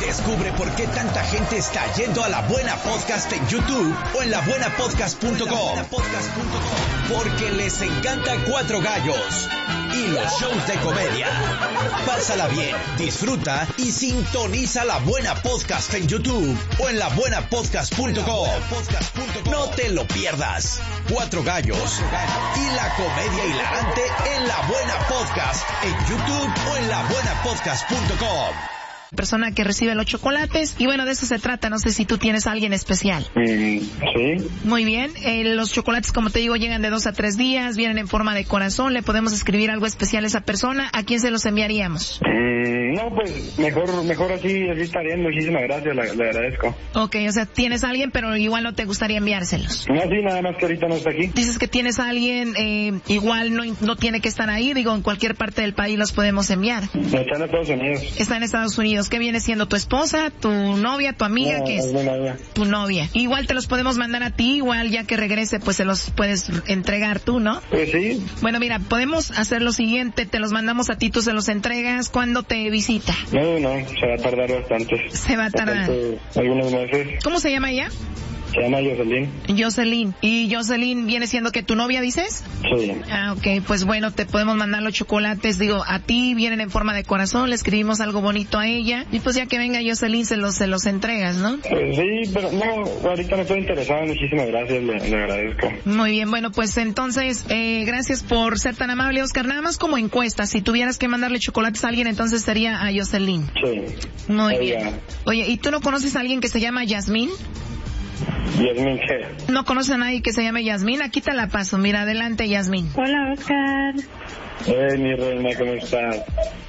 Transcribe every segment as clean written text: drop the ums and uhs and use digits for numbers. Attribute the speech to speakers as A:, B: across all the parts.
A: Descubre por qué tanta gente está yendo a La Buena Podcast en YouTube o en labuenapodcast.com. Porque les encanta Cuatro Gallos y los shows de comedia. Pásala bien, disfruta y sintoniza La Buena Podcast en YouTube o en labuenapodcast.com. No te lo pierdas. Cuatro Gallos y la comedia hilarante en La Buena Podcast en YouTube o en labuenapodcast.com.
B: Persona que recibe los chocolates, y bueno, de eso se trata. No sé si tú tienes a alguien especial.
C: Sí.
B: Muy bien, los chocolates, como te digo, llegan de 2 a 3 días, vienen en forma de corazón. Le podemos escribir algo especial a esa persona. ¿A quién se los enviaríamos?
C: No, pues mejor así está bien. Muchísimas gracias, le agradezco.
B: Ok, o sea, tienes a alguien, pero igual no te gustaría enviárselos.
C: No, sí, nada más que ahorita no está aquí.
B: Dices que tienes a alguien, igual no tiene que estar ahí, digo, en cualquier parte del país los podemos enviar.
C: Está en Estados Unidos.
B: Está en Estados Unidos. ¿Qué viene siendo? ¿Tu esposa, tu novia, tu amiga?
C: No,
B: ¿qué es?
C: mi novia.
B: Tu novia. Igual te los podemos mandar a ti, igual ya que regrese, pues se los puedes entregar tú, ¿no?
C: Pues sí.
B: Bueno, mira, podemos hacer lo siguiente, te los mandamos a ti, tú se los entregas. ¿Cuándo te visita?
C: No, se va a tardar bastante.
B: Se va a tardar.
C: Algunos meses.
B: ¿Cómo se llama ella?
C: Se llama Jocelyn.
B: Jocelyn. ¿Y Jocelyn viene siendo que tu novia, dices?
C: Sí.
B: Ah, ok, pues bueno, te podemos mandar los chocolates, digo, a ti, vienen en forma de corazón, le escribimos algo bonito a ella, y pues ya que venga Jocelyn se los entregas, ¿no?
C: Sí, pero no, ahorita no estoy interesado. Muchísimas gracias, le agradezco.
B: Muy bien, bueno, pues entonces, gracias por ser tan amable, Oscar. Nada más como encuesta, si tuvieras que mandarle chocolates a alguien, entonces sería a Jocelyn.
C: Sí.
B: Muy bien. Oye, ¿y tú no conoces a alguien que se llama Yasmín?
C: ¿Yasmín qué?
B: ¿No conoces a nadie que se llame Yasmín? Aquí te la paso. Mira, adelante, Yasmín.
D: Hola, Oscar.
C: Mi reina, ¿cómo estás?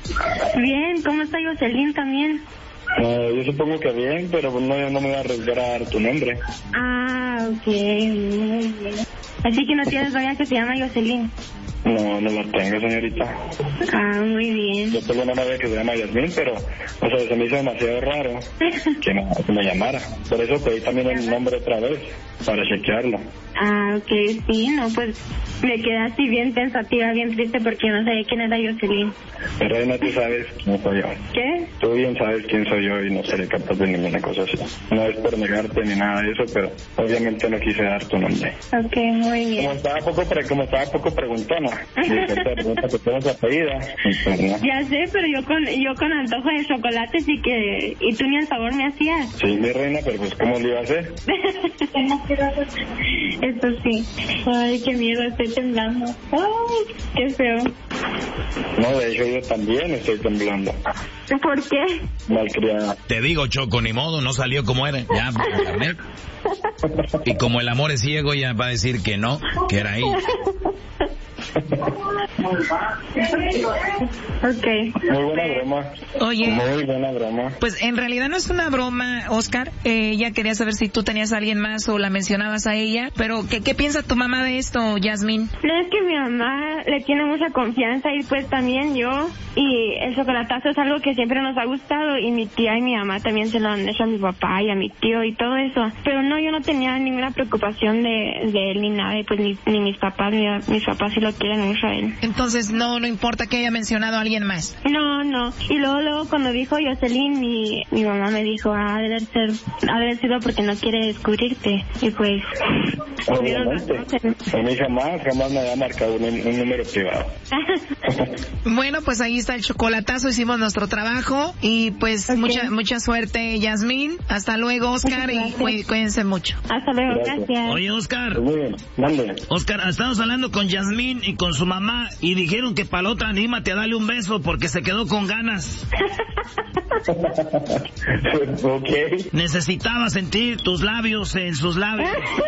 D: Bien, ¿cómo está Jocelyn también?
C: Yo supongo que bien, pero no me voy a arriesgar a dar tu nombre.
D: Ah, ok, muy bien. Así que no tienes novia que se llama Jocelyn.
C: No la tengo, señorita.
D: Ah, muy bien.
C: Yo tengo una novia que se llama Yasmín, pero, o sea, se me hizo demasiado raro que me llamara. Por eso pedí también el nombre otra vez, para chequearlo.
D: Ah, ok, sí, no, pues me quedé así bien pensativa, bien triste, porque no sabía quién era Jocelyn.
C: Reina, tú sabes quién soy yo.
D: ¿Qué?
C: Tú bien sabes quién soy yo y no seré capaz de ninguna cosa así. No es por negarte ni nada de eso, pero obviamente no quise dar tu nombre.
D: Ok, muy bien.
C: Como estaba poco preguntona, y te pregunta que tienes apellida, pues no.
D: Ya sé, pero yo con antojo de chocolates y tú ni el favor me hacías.
C: Sí, mi reina, pero pues ¿cómo le iba a hacer?
D: Eso sí. Ay, qué miedo, estoy temblando. Ay, qué feo.
C: No, de hecho yo también estoy temblando.
D: ¿Por qué?
C: Malcriada.
E: Te digo, Choco, ni modo, no salió como era. Ya, por internet. Y como el amor es ciego, ya va a decir que no, que era ella.
D: Okay.
C: Muy buena broma.
B: Oye,
C: muy buena broma.
B: Pues en realidad no es una broma, Oscar. Ella quería saber si tú tenías a alguien más o la mencionabas a ella. Pero, ¿qué piensa tu mamá de esto, Yasmín?
D: No, es que mi mamá le tiene mucha confianza y pues también yo. Y el chocolatazo es algo que siempre nos ha gustado. Y mi tía y mi mamá también se lo han hecho a mi papá y a mi tío y todo eso. Pero no, yo no tenía ninguna preocupación de él ni nada. Y pues ni mis papás, mis papás sí lo quieren mucho a él.
B: Entonces no importa que haya mencionado a alguien más.
D: No. Y luego cuando dijo Jocelyn, mi mamá me dijo, ha de haber sido porque no quiere descubrirte. Y pues...
C: Obviamente. A mí jamás me había marcado un número privado.
B: Bueno, pues ahí está el chocolatazo, hicimos nuestro trabajo y pues okay. mucha suerte, Yasmín. Hasta luego, Oscar, y cuídense mucho.
D: Hasta luego, gracias.
E: Oye, Oscar.
C: Muy bien, mándale.
E: Oscar, estamos hablando con Yasmín y con su mamá y dijeron que para la otra anímate a darle un beso porque se quedó con ganas.
C: Ok.
E: Necesitaba sentir tus labios en sus labios.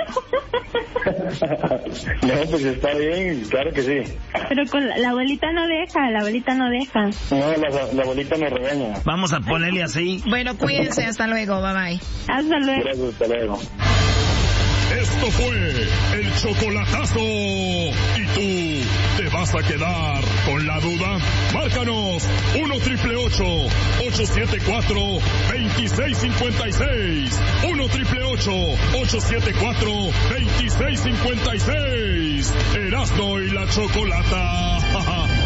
C: No, pues está bien, claro que sí.
D: Pero con la abuelita no deja,
C: No, la abuelita nos regaña.
E: Vamos a ponerle así.
B: Bueno, cuídense, hasta luego, bye bye.
D: Hasta luego.
C: Gracias, hasta luego.
F: Esto fue el chocolatazo. ¿Y tú te vas a quedar con la duda? Márcanos 1-888-874-2656. 1-888-874-2656. Erasmo y la Chocolata.